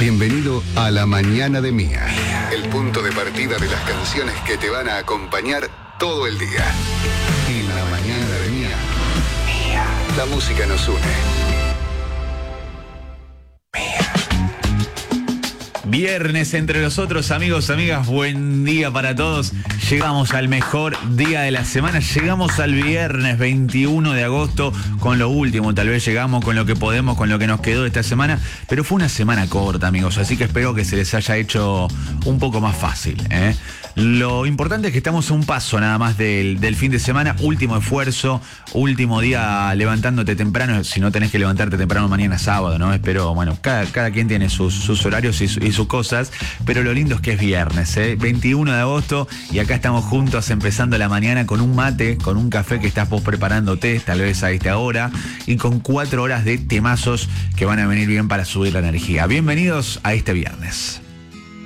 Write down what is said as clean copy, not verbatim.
Bienvenido a La Mañana de Mía, el punto de partida de las canciones que te van a acompañar todo el día. En La Mañana de Mía, la música nos une. Viernes entre los otros, amigos, amigas, buen día para todos. Llegamos al mejor día de la semana, llegamos al viernes 21 de agosto con lo último, tal vez llegamos con lo que podemos, con lo que nos quedó de esta semana, pero fue una semana corta, amigos, así que espero que se les haya hecho un poco más fácil, ¿eh? Lo importante es que estamos a un paso nada más del fin de semana, último esfuerzo, último día levantándote temprano, si no tenés que levantarte temprano mañana sábado, ¿no? Espero, bueno, cada quien tiene sus horarios y sus cosas, pero lo lindo es que es viernes, 21 de agosto, y acá estamos juntos empezando la mañana con un mate, con un café que estás vos preparándote, tal vez a esta hora, y con 4 horas de temazos que van a venir bien para subir la energía. Bienvenidos a este viernes.